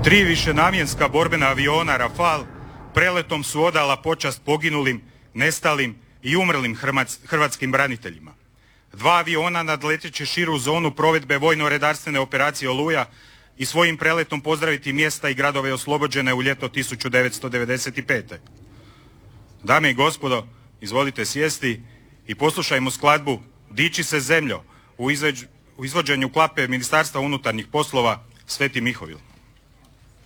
3 višenamjenska borbena aviona Rafal preletom su odala počast poginulim, nestalim i umrlim hrvatskim braniteljima. 2 aviona nadleteći širu zonu provedbe vojno-redarstvene operacije Oluja i svojim preletom pozdraviti mjesta i gradove oslobođene u ljeto 1995. Dame i gospodo, izvolite sjesti i poslušajmo skladbu Diči se zemljo u izvođenju klape Ministarstva unutarnjih poslova Sveti Mihovil.